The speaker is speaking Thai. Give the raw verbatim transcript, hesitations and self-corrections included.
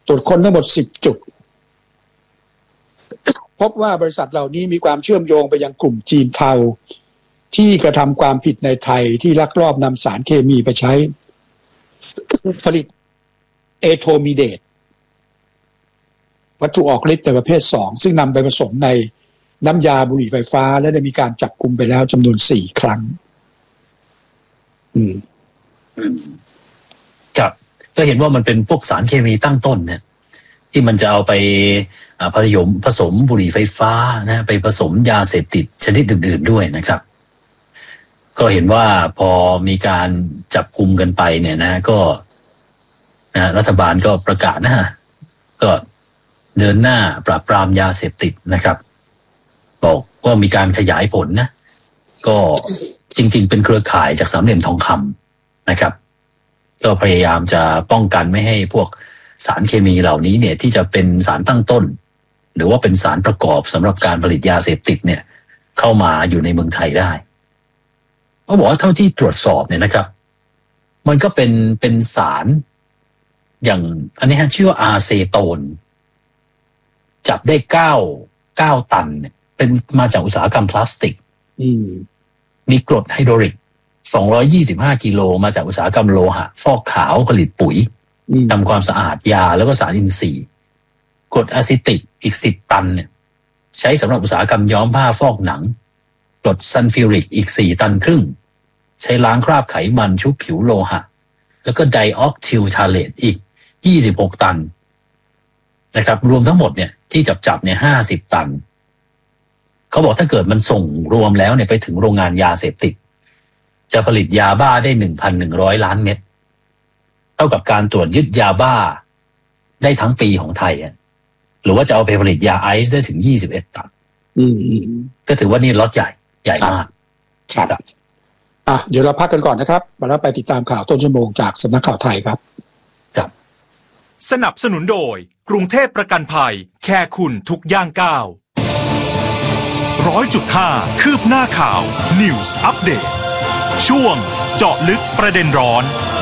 ตรวจค้นทั้งหมดสิบจุดพบว่าบริษัทเหล่านี้มีความเชื่อมโยงไปยังกลุ่มจีนเทาที่กระทำความผิดในไทยที่ลักลอบนำสารเคมีไปใช้ผลิตเอโทมิเดตวัตถุออกฤทธิ์ในประเภทสองซึ่งนำไปผสมในน้ำยาบุหรี่ไฟฟ้าและได้มีการจับกุมไปแล้วจำนวนสี่ครั้งอืมครับก็เห็นว่ามันเป็นพวกสารเคมีตั้งต้นเนี่ยที่มันจะเอาไปผสมผสมบุหรี่ไฟฟ้านะไปผสมยาเสพติดชนิดอื่นๆด้วยนะครับก็เห็นว่าพอมีการจับกุมกันไปเนี่ยนะก็นะรัฐบาลก็ประกาศนะฮะก็เดินหน้าปราบปรามยาเสพติดนะครับบอกว่ามีการขยายผลนะก็จริงๆเป็นเครือข่ายจากสามเหลี่ยมทองคำนะครับก็พยายามจะป้องกันไม่ให้พวกสารเคมีเหล่านี้เนี่ยที่จะเป็นสารตั้งต้นหรือว่าเป็นสารประกอบสำหรับการผลิตยาเสพติดเนี่ยเข้ามาอยู่ในเมืองไทยได้เขาบอกว่าเท่าที่ตรวจสอบเนี่ยนะครับมันก็เป็นเป็นสารอย่างอันนี้ชื่อว่าอาเซโตนจับได้เก้าเก้าตันเนี่ยเป็นมาจากอุตสาหกรรมพลาสติกมีกรดไฮโดรลิกสองร้อยยี่สิบห้ากิโลมาจากอุตสาหกรรมโลหะฟอกขาวผลิตปุ๋ยทำความสะอาดยาแล้วก็สารอินทรีย์กรดอะซิติกอีกสิบตันเนี่ยใช้สำหรับอุตสาหกรรมย้อมผ้าฟอกหนังกรดซัลฟิวริกอีกสี่ตันครึ่งใช้ล้างคราบไขมันชุบผิวโลหะแล้วก็ไดออกทิลทาเลตอีกยี่สิบหกตันนะครับรวมทั้งหมดเนี่ยที่จับจับเนี่ยห้าสิบตันเขาบอกถ้าเกิดมันส่งรวมแล้วเนี่ยไปถึงโรงงานยาเสพติดจะผลิตยาบ้าได้ หนึ่งพันหนึ่งร้อย ล้านเม็ดเท่ากับการตรวจยึดยาบ้าได้ทั้งปีของไทยหรือว่าจะเอาไปผลิตยาไอซ์ได้ถึงยี่สิบเอ็ดตันก็ถือว่านี่ล็อตใหญ่ใหญ่มากครับอ่ะเดี๋ยวเราพักกันก่อนนะครับมาแล้วไปติดตามข่าวต้นชั่วโมงจากสำนักข่าวไทยครับครับสนับสนุนโดยกรุงเทพประกันภัยแค่คุณทุกย่างก้าวร้อยจุดห้าคืบหน้าข่าว News Update ช่วงเจาะลึกประเด็นร้อน